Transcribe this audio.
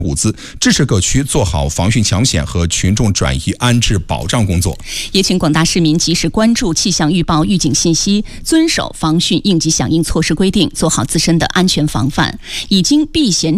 物资，支持各区做好防汛抢险和群众转移安置保障工作。 也请广大市民及时关注气象预报预警信息，遵守防汛应急响应措施规定，做好自身的安全防范。已经避险